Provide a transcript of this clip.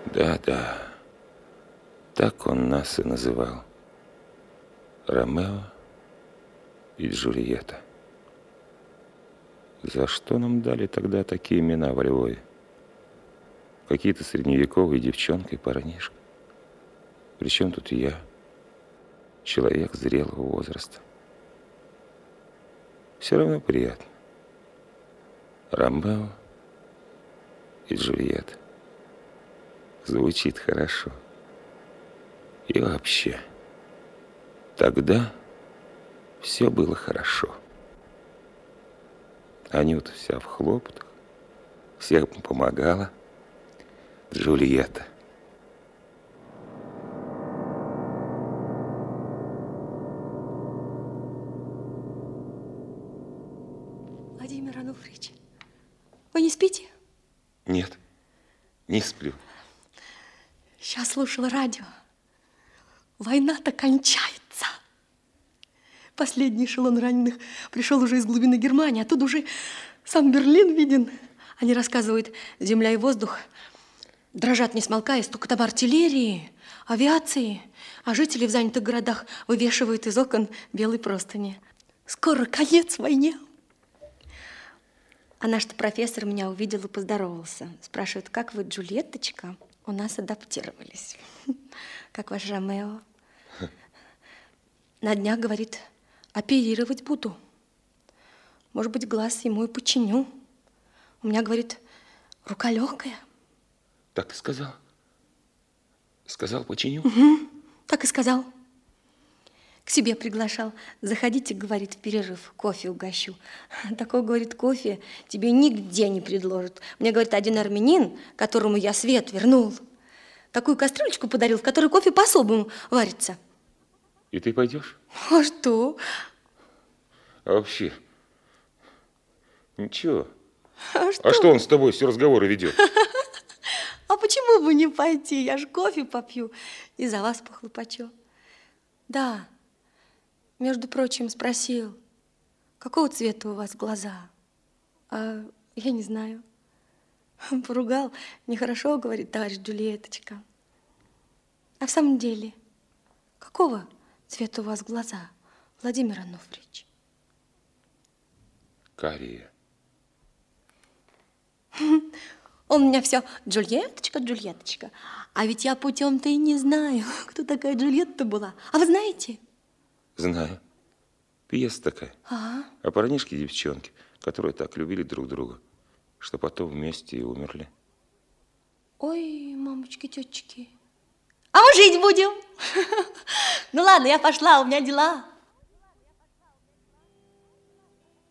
Да, так он нас и называл. Ромео и Джульетта. За что нам дали тогда такие имена во Львове? Какие-то средневековые девчонка и парнишка. Причем тут я, человек зрелого возраста. Все равно приятно. Ромео и Джульетта. Звучит хорошо. И вообще, тогда все было хорошо. Анюта вся в хлопотах, всем помогала. Джульетта. Владимир Ануфриевич, вы не спите? Нет, не сплю. Сейчас слушала радио. Война-то кончается. Последний эшелон раненых пришел уже из глубины Германии, оттуда уже сам Берлин виден. Они рассказывают, земля и воздух дрожат не смолкая, стук там артиллерии, авиации, а жители в занятых городах вывешивают из окон белые простыни. Скоро конец войне. А наш-то профессор меня увидел и поздоровался. Спрашивает, как вы, Джульетточка, у нас адаптировались? Как ваш Ромео? На днях, говорит, оперировать буду. Может быть, глаз ему и починю. У меня, говорит, рука легкая. Так и сказал? Сказал, починю? Угу, так и сказал. К себе приглашал. Заходите, говорит, в перерыв, кофе угощу. Такого, говорит, кофе тебе нигде не предложат. Мне, говорит, один армянин, которому я свет вернул, такую кастрюлечку подарил, в которой кофе по-особому варится. И ты пойдешь? А что? А вообще, ничего. А что? А что он с тобой все разговоры ведет? А почему бы не пойти? Я же кофе попью и за вас похлопочу. Да, между прочим, спросил, какого цвета у вас глаза? А я не знаю. Поругал. Нехорошо, говорит, товарищ Джульетточка. А в самом деле, какого цвета у вас глаза, Владимир Ануфриевич? Карие. Он у меня все Джульетточка, Джульетточка. А ведь я путем-то и не знаю, кто такая Джульетта была. А вы знаете? Знаю. Пьеса такая. Ага. О парнишке и девчонке, которые так любили друг друга, что потом вместе и умерли. Ой, мамочки, тетечки. А мы жить будем. Ну ладно, я пошла, у меня дела.